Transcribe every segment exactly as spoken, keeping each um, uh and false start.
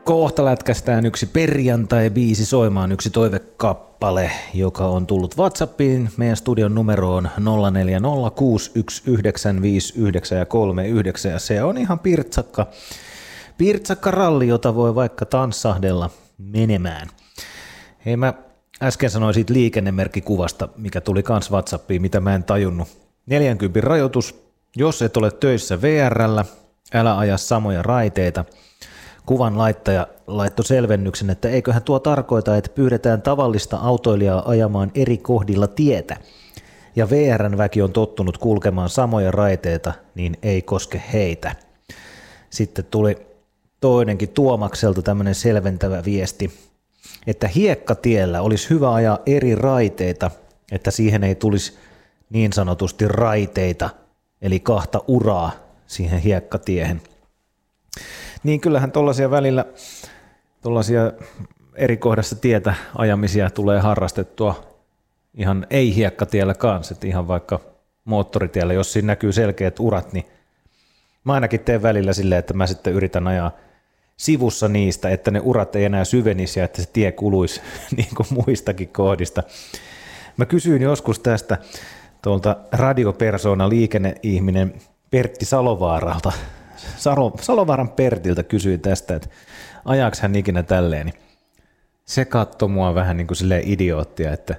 kohta lätkästään yksi perjantai-biisi soimaan, yksi toivekappale, joka on tullut WhatsAppiin. Meidän studion numero on nolla neljä nolla kuusi yksi yhdeksän viisi yhdeksän ja kolme yhdeksän ja se on ihan pirtsakka, pirtsakka ralli, jota voi vaikka tanssahdella menemään. Hei, mä äsken sanoin siitä liikennemerkkikuvasta, mikä tuli kans WhatsAppiin, mitä mä en tajunnut. neljäkymmentä rajoitus, jos et ole töissä V R:llä, älä aja samoja raiteita. Kuvan laittaja laittoi selvennyksen, että eiköhän tuo tarkoita, että pyydetään tavallista autoilijaa ajamaan eri kohdilla tietä. Ja V R:n väki on tottunut kulkemaan samoja raiteita, niin ei koske heitä. Sitten tuli toinenkin Tuomakselta tämmöinen selventävä viesti, että hiekkatiellä olisi hyvä ajaa eri raiteita, että siihen ei tulisi niin sanotusti raiteita, eli kahta uraa siihen hiekkatiehen. Niin kyllähän tuollaisia välillä, tuollaisia eri kohdassa tietä ajamisia tulee harrastettua ihan ei-hiekkatiellä kanssa, että ihan vaikka moottoritiellä, jos siinä näkyy selkeät urat, niin mä ainakin teen välillä silleen, että mä sitten yritän ajaa sivussa niistä, että ne urat ei enää syvenisi ja että se tie kuluisi niin kuin muistakin kohdista. Mä kysyin joskus tästä tuolta radiopersona liikenneihminen Pertti Salovaaralta, Salo, Salovaaran Pertiltä kysyin tästä, että ajaaks hän ikinä tälleen, niin se katsoi mua vähän niin kuin silleen idioottia, että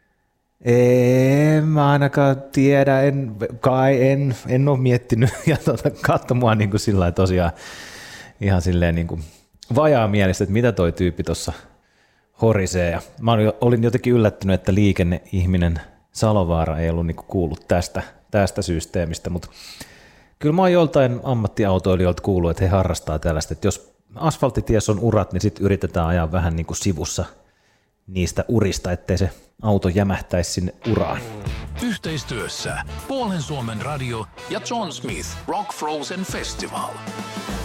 en mä ainakaan tiedä, en, kai en, en ole miettinyt, ja tuota, katsoi mua niin kuin sillä tosiaan ihan silleen niin kuin vajaamielistä, että mitä toi tyyppi tuossa horisee, ja mä olin jotenkin yllättynyt, että liikenneihminen Salovaara ei ollut niin kuin kuullut tästä, tästä systeemistä, mutta kyllä mä oon joltain ammattiautoilijoilta kuullut, että he harrastaa tällaista, että jos asfalttities on urat, niin sitten yritetään ajaa vähän niin kuin sivussa niistä urista, ettei se auto jämähtäisi sinne uraan. Yhteistyössä Puolen Suomen radio ja John Smith Rock Frozen Festival.